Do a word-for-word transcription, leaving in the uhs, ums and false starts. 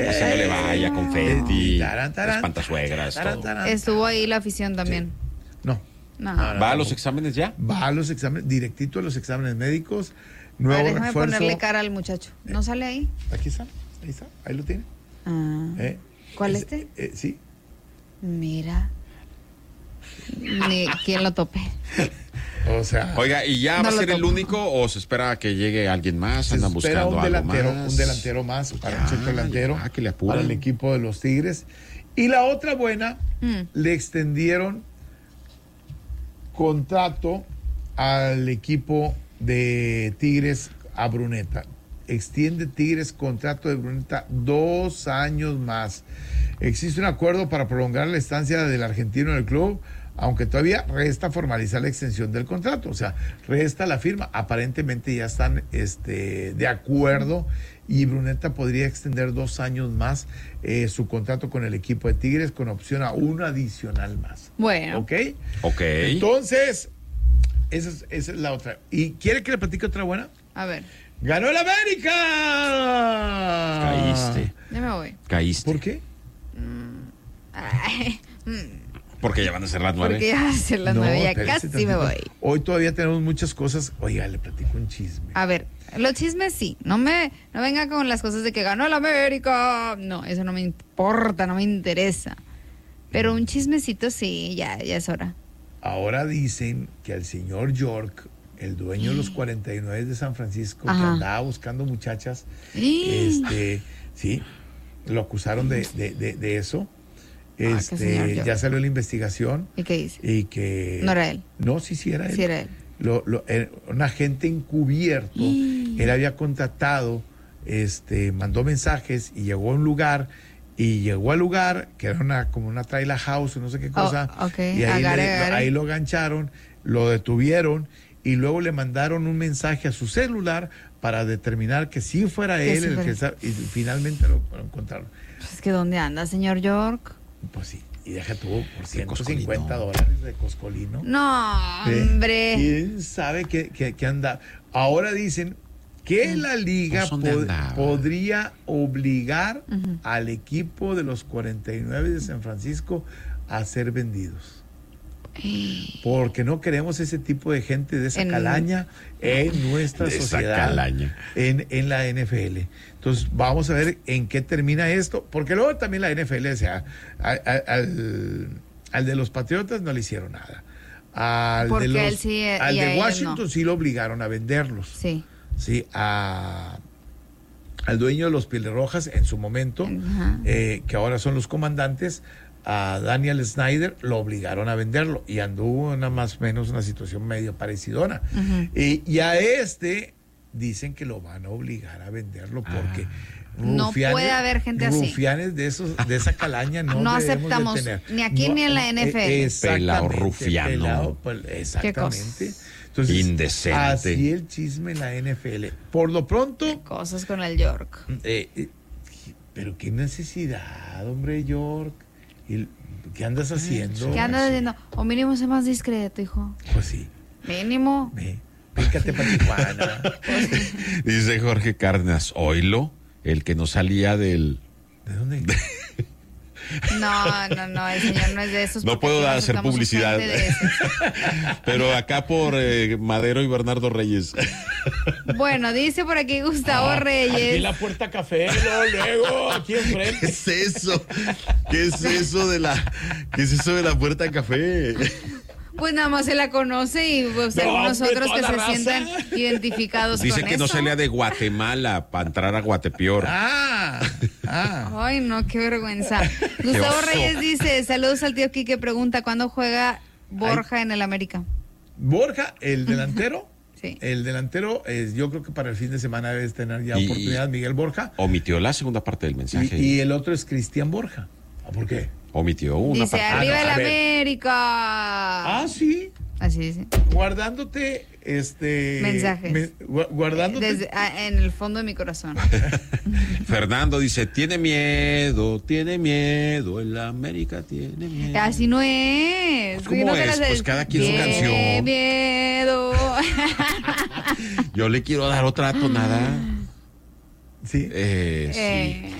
haciéndole valla, confeti, Tarán, tarán, espantasuegras, tarán, todo. tarán. Estuvo ahí la afición también. No. No. No, no. ¿Va a los exámenes ya? Va a los exámenes, directito a los exámenes médicos. Nuevo A ver, déjame refuerzo. ponerle cara al muchacho. ¿No sale ahí? Aquí está, ahí está, ahí lo tiene. Ah. ¿Eh? ¿Cuál Es- este? eh, sí. Mira. Ni quien lo tope. O sea, Oiga, ¿y ya No va a lo ser el topo. único o se espera que llegue alguien más? se ¿Andan espera buscando un delantero, algo más? un delantero más para Ya, un centro delantero ya, que le apuren. para el equipo de los Tigres. Y la otra buena, Mm. le extendieron contrato al equipo de Tigres a Bruneta. Extiende Tigres contrato de Bruneta dos años más. Existe un acuerdo para prolongar la estancia del argentino en el club, aunque todavía resta formalizar la extensión del contrato. O sea, resta la firma. Aparentemente ya están este, de acuerdo y Bruneta podría extender dos años más eh, su contrato con el equipo de Tigres con opción a uno adicional más. Bueno. ¿Ok? Ok. Entonces, esa es, esa es la otra. ¿Y quiere que le platique otra buena? A ver, ¡Ganó el América! Caíste, ya me voy. caíste. ¿Por qué? Ay, mm, Porque ya van a ser las nueve. porque ya va a ser las No, nueve, ya espérese casi me tantito. voy. Hoy todavía tenemos muchas cosas. Oiga, le platico un chisme. A ver, los chismes sí. No me, no venga con las cosas de que ganó el América. No, eso no me importa, no me interesa. Pero un chismecito sí, ya, ya es hora. Ahora dicen que al señor York, el dueño de los cuarenta y nueve de San Francisco, que Ajá. andaba buscando muchachas, ¡Ih! este, sí, lo acusaron de, de, de, de eso. qué señor Este, York. ya salió la investigación ¿Y qué dice? y que No era él. No, sí, sí era él. Sí era él. Lo, lo- era un agente encubierto. ¡Ih! Él había contactado, este, mandó mensajes y llegó a un lugar. Y llegó al lugar, que era una como una trailer house, no sé qué cosa. Oh, ok. Y ahí, Agare, le- agare. ahí lo gancharon, lo detuvieron y luego le mandaron un mensaje a su celular para determinar que sí fuera Que él sí el fuera. que sa- y finalmente lo, lo encontraron. Pues es que ¿dónde anda, señor York? Pues sí, y deja tú por ciento coscolino. cincuenta dólares de coscolino. No, Sí. hombre. ¿Quién sabe qué, qué- qué anda? Ahora dicen que la liga Pues, ¿dónde pod- andaba? podría obligar Ujú. al equipo de los cuarenta y nueve de San Francisco a ser vendidos. Porque no queremos ese tipo de gente de esa En- calaña en nuestra De esa sociedad, calaña. En, en la N F L. Entonces, vamos a ver en qué termina esto, porque luego también la N F L, o sea, a- a- al, al de los Patriotas no le hicieron nada. Al Porque de, él los, sí, eh, al y a de ellos Washington no. sí lo obligaron a venderlos. Sí. Sí, a, al dueño de los Pieles Rojas en su momento, Ajá. eh, que ahora son los comandantes, a Daniel Snyder lo obligaron a venderlo y anduvo una más o menos una situación medio parecidona. Ujú. y, y a este dicen que lo van a obligar a venderlo porque No puede haber gente así. rufianes de esos de esa calaña no, No debemos de aceptamos, tener. ni aquí ni en la N F L. eh, exactamente, Pelao rufiano. pelao, pues, exactamente. Entonces, Indecente. así el chisme en la N F L. Por lo pronto, Cosas con el York. eh, eh, pero qué necesidad, hombre, York. ¿Y ¿Qué andas haciendo? ¿Qué andas diciendo? O mínimo sé más discreto, hijo. Pues sí, Mínimo. ve, pícate para Tijuana. Dice Jorge Cárdenas, oílo, el que no salía del... ¿De dónde? No, no, no, el señor no es de esos. No porque puedo aquí dar- hacer aceptamos publicidad. gente de esos. Pero acá por eh, Madero y Bernardo Reyes. Bueno, dice por aquí Gustavo Aquí Reyes. en la Puerta Café, luego, luego, aquí ¿Qué enfrente. es eso? ¿Qué es eso de la, qué es eso de la puerta de café? Pues nada más se la conoce y pues No, algunos hombre, otros toda que la se raza. sientan identificados Dice con que no eso. salía de Guatemala para entrar a Guatepeor. Ah, ah. Ay, no, qué vergüenza. Gustavo oso. Reyes dice, saludos al tío Quique, pregunta, ¿cuándo juega Borja en el América? Borja, el delantero. Sí. El delantero, eh, yo creo que para el fin de semana debes tener ya Y- oportunidad, Miguel Borja. Omitió la segunda parte del Y, mensaje. y el otro es Cristian Borja. ¿Ah, ¿Por qué? Omitió una Dice, parte. arriba Ah, no, el a ver. América. Ah, sí. Así dice. Guardándote este Mensajes. me- gu- guardándote. Desde, ah, en el fondo de mi corazón. Fernando dice, tiene miedo, tiene miedo, el América tiene miedo. Así no es. Pues, ¿cómo Si no te es? las- Pues cada quien su Tiene canción. miedo. Yo le quiero dar otra tonada. Sí. Eh, sí. Eh,